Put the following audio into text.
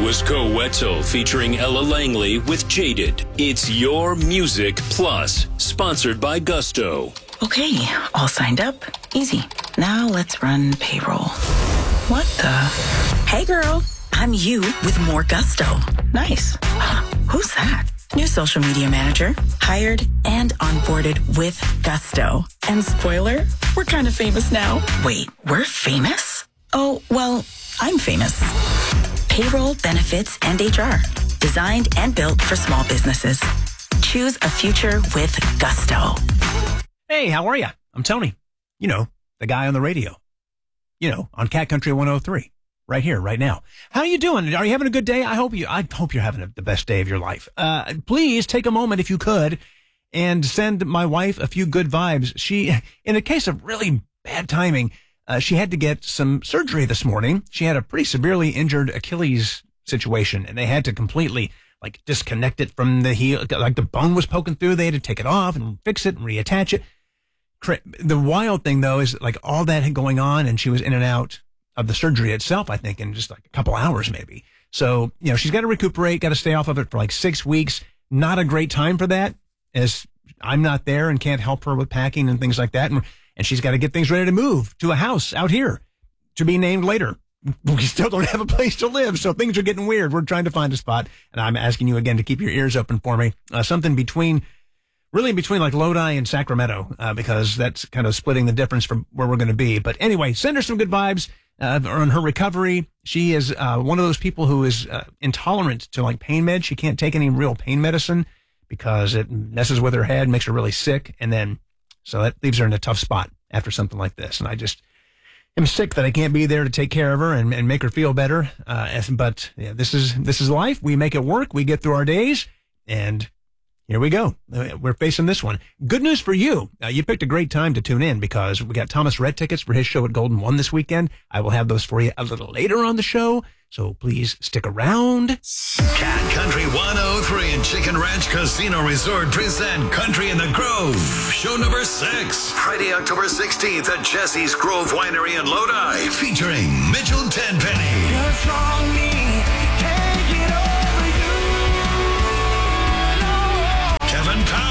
Wisco Wetzel featuring Ella Langley with Jaded. It's Your Music Plus, sponsored by Gusto. Okay, all signed up. Easy. Now let's run payroll. What the? Hey girl, I'm you with more Gusto. Nice. Who's that? New social media manager, hired and onboarded with Gusto. And spoiler, we're kind of famous now. Wait, we're famous? Oh, well, I'm famous. Payroll, benefits, and HR. Designed and built for small businesses. Choose a future with Gusto. Hey, how are you? I'm Tony. You know, the guy on the radio. You know, on Cat Country 103. Right here, right now. How you doing? Are you having a good day? I hope you're having the best day of your life. Please take a moment, if you could, and send my wife a few good vibes. She, in a case of really bad timing, she had to get some surgery this morning. She had a pretty severely injured Achilles situation, and they had to completely, disconnect it from the heel. Like, the bone was poking through. They had to take it off and fix it and reattach it. The wild thing, though, is, all that had going on, and she was in and out of the surgery itself, I think, in just a couple hours maybe. So, she's got to recuperate, got to stay off of it for 6 weeks. Not a great time for that, as I'm not there and can't help her with packing and things like that. And she's got to get things ready to move to a house out here to be named later. We still don't have a place to live, so things are getting weird. We're trying to find a spot, and I'm asking you again to keep your ears open for me. Something between Lodi and Sacramento, because that's kind of splitting the difference from where we're going to be. But anyway, send her some good vibes. On her recovery. She is one of those people who is intolerant to pain meds. She can't take any real pain medicine because it messes with her head, makes her really sick, and so that leaves her in a tough spot after something like this. And I just am sick that I can't be there to take care of her and make her feel better. But yeah, this is life. We make it work. We get through our days, and here we go. We're facing this one. Good news for you. You picked a great time to tune in because we got Thomas Rhett tickets for his show at Golden One this weekend. I will have those for you a little later on the show, so please stick around. Cat Country 103 and Chicken Ranch Casino Resort present Country in the Grove, show number 6. Friday, October 16th at Jesse's Grove Winery in Lodi, featuring Mitchell Tenpenny.